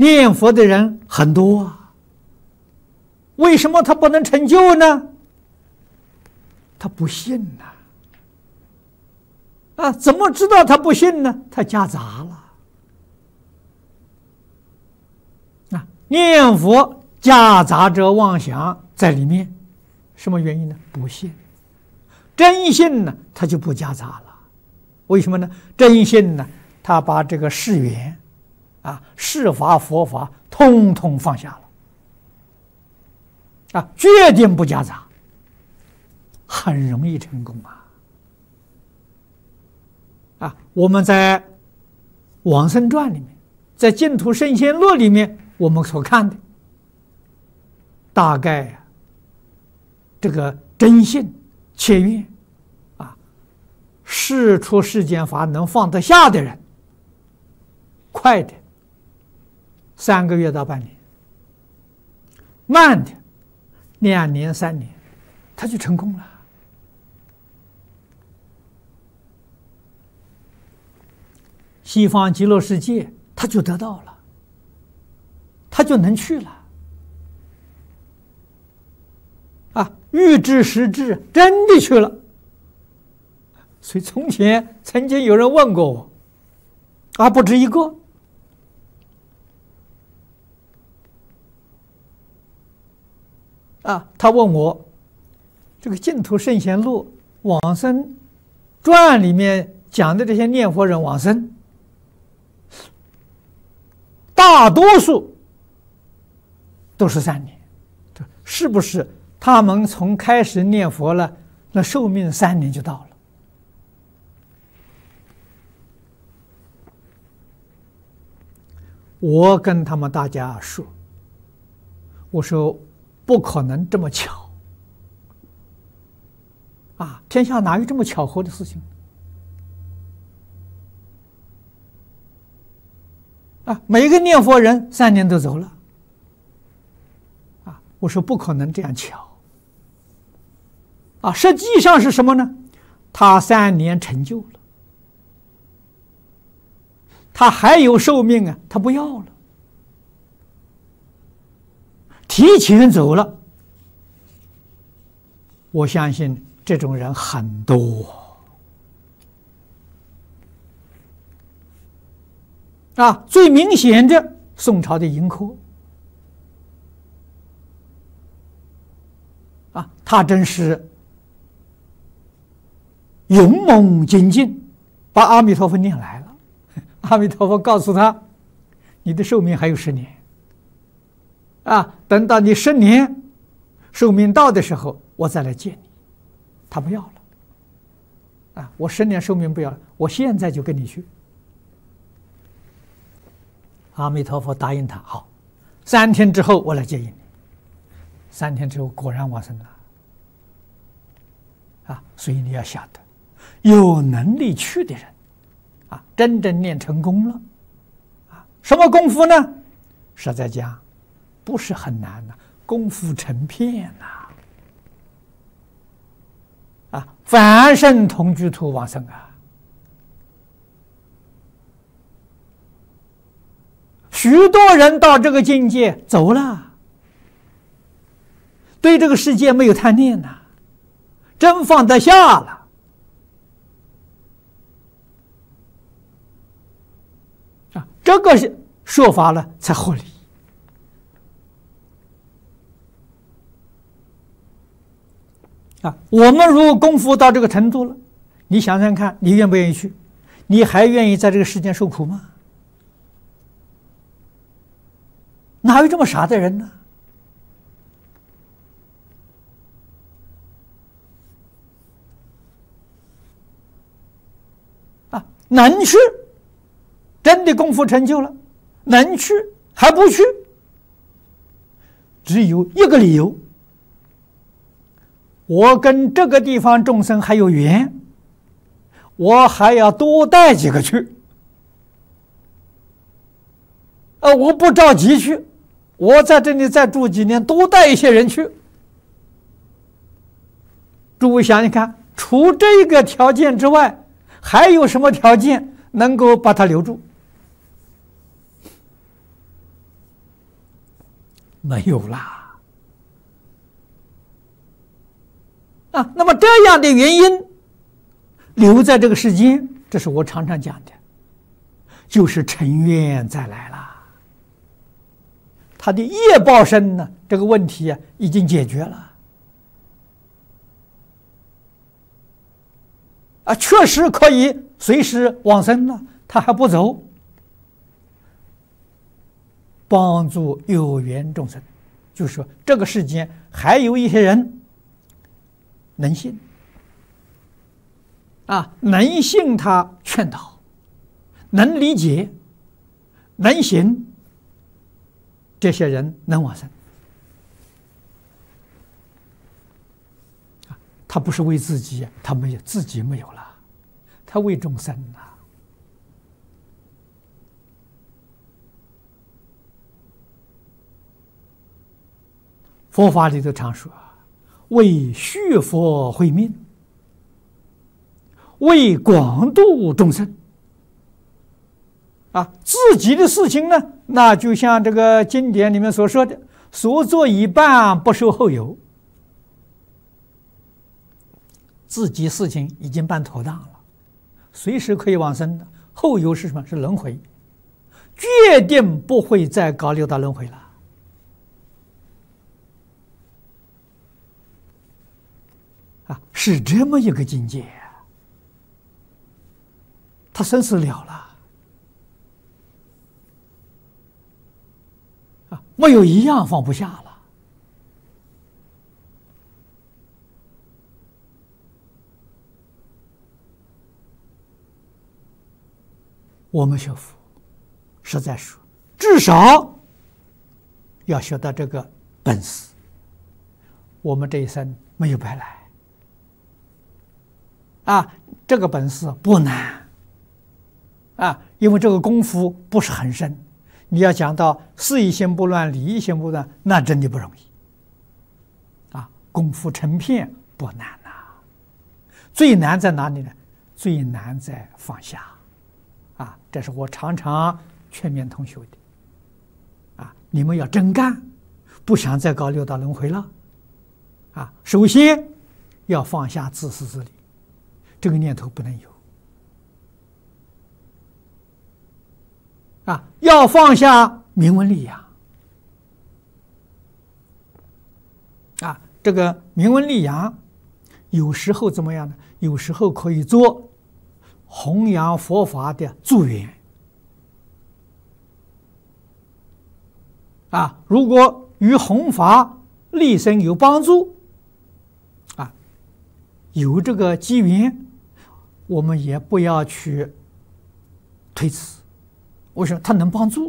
念佛的人很多啊，为什么他不能成就呢？他不信呐。怎么知道他不信呢？他夹杂了。念佛夹杂着妄想在里面，什么原因呢？不信。真信呢，他就不夹杂了。为什么呢？真信呢，他把这个世缘世法佛法通通放下了，决定不夹杂，很容易成功我们在《往生传》里面，在《净土圣贤录》里面，我们所看的，大概这个真信切愿世出世间法能放得下的人，快的3个月到半年，慢的2年3年，他就成功了。西方极乐世界他就得到了，他就能去了预知时至，真的去了。所以从前曾经有人问过我不止一个他问我这个净土圣贤录往生传里面讲的这些念佛人往生，大多数都是3年，是不是他们从开始念佛了，那寿命3年就到了？我跟他们大家说，我说不可能这么巧天下哪有这么巧合的事情每个念佛人3年都走了我说不可能这样巧实际上是什么呢？他3年成就了，他还有寿命他不要了，提前走了。我相信这种人很多最明显的宋朝的盈科他真是勇猛精进，把阿弥陀佛念来了。阿弥陀佛告诉他，你的寿命还有10年等到你10年寿命到的时候，我再来见你。他不要了我10年寿命不要了，我现在就跟你去。阿弥陀佛答应他，好，3天之后我来接引你。3天之后果然往生了所以你要晓得，有能力去的人真正念成功了什么功夫呢？实在讲不是很难功夫成片凡圣同居土往生许多人到这个境界走了，对这个世界没有贪念真放得下了这个说法了才合理我们如果功夫到这个程度了，你想想看，你愿不愿意去？你还愿意在这个世间受苦吗？哪有这么傻的人呢？能去，真的功夫成就了，能去还不去，只有一个理由：我跟这个地方众生还有缘，我还要多带几个去。我不着急去，我在这里再住几年，多带一些人去。诸位想想看，除这个条件之外，还有什么条件能够把他留住？ 没有啦。啊，那么这样的原因留在这个世间，这是我常常讲的，就是尘缘再来了。他的业报身呢，这个问题已经解决了。啊，确实可以随时往生了，他还不走，帮助有缘众生。就是说，这个世间还有一些人能信，啊，能信他劝导，能理解，能行，这些人能往生。他不是为自己，他没有自己没有了，他为众生啊。佛法里头常说，为续佛慧命，为广度众生。啊，自己的事情呢，那就像这个经典里面所说的，所做一半不受后有。自己事情已经办妥当了，随时可以往生的。后有是什么？是轮回，决定不会再搞六道轮回了。啊，是这么一个境界，他生死了了，啊，没有一样放不下了。我们学佛，实在说，至少要学到这个本事。我们这一生没有白来，啊，这个本事不难，啊，因为这个功夫不是很深。你要讲到事一心不乱，理一心不乱，那真的不容易，啊，功夫成片不难呐。最难在哪里呢？最难在放下。啊，这是我常常劝勉同学的，啊，你们要真干，不想再搞六道轮回了，啊，首先要放下自私自利，这个念头不能有，啊，要放下名闻利养，啊，这个名闻利养，有时候怎么样呢？有时候可以做弘扬佛法的助缘，啊，如果与弘法利生有帮助，啊，有这个机缘，我们也不要去推辞。为什么？它能帮助。